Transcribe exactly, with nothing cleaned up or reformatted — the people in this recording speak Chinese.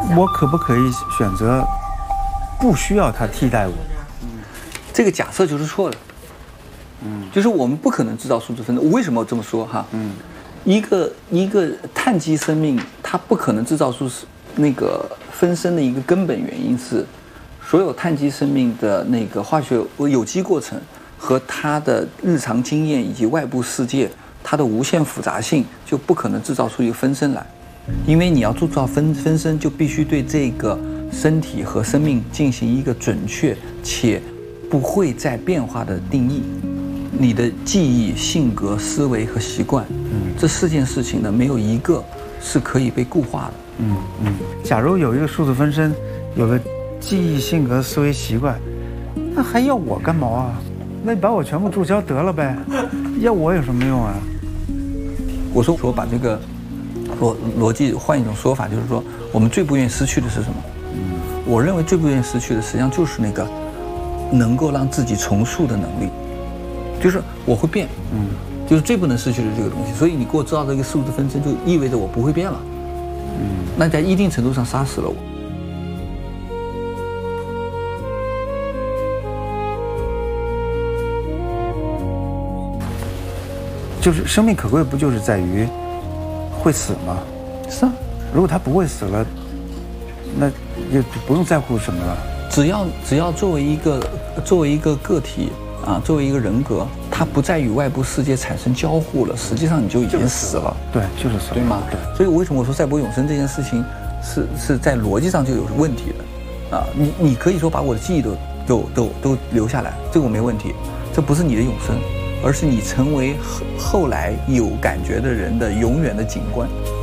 我可不可以选择不需要它替代我？ 嗯，这个假设就是错的。嗯，就是我们不可能制造数字分身。我为什么这么说哈？嗯，一个一个碳基生命，它不可能制造出那个分身的一个根本原因是，所有碳基生命的那个化学有机过程和它的日常经验以及外部世界，它的无限复杂性就不可能制造出一个分身来，因为你要制造分分身，就必须对这个身体和生命进行一个准确且不会再变化的定义。你的记忆、性格、思维和习惯，嗯，这四件事情呢，没有一个是可以被固化的。 嗯嗯。假如有一个数字分身，有了记忆、性格、思维、习惯，那还要我干嘛啊？那你把我全部注销得了呗，要我有什么用啊？ 我说说把这个逻逻辑换一种说法，就是说我们最不愿意失去的是什么？嗯，我认为最不愿意失去的实际上就是那个能够让自己重塑的能力。就是我会变，嗯，就是最不能失去的这个东西。所以你给我制造这个数字分身，就意味着我不会变了，嗯，那在一定程度上杀死了我。 就是生命可贵，不就是在于会死吗？ 是啊， 如果他不会死了，那也不用在乎什么了。 只要只要作为一个作为一个个体。啊，作为一个人格，它不再与外部世界产生交互了，实际上你就已经死了。 对，就是死了， 对吗？对。所以为什么我说赛博永生这件事情是是在逻辑上就有问题的？啊，你你可以说把我的记忆都都都都留下来，这个我没问题，这不是你的永生，而是你成为后后来有感觉的人的永远的景观。